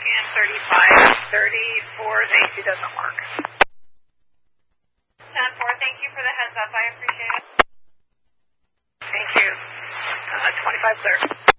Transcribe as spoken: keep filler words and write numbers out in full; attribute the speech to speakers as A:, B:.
A: and thirty-five thirty-four, the A C doesn't work.
B: ten four, thank you for the heads up. I appreciate it.
A: Thank you. Uh, twenty-five clear.